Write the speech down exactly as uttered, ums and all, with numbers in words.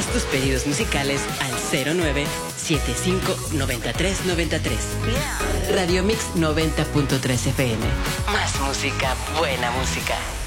Haz tus pedidos musicales al cero nueve siete cinco nueve tres nueve tres. Radio Mix noventa punto tres F M. Más música, buena música.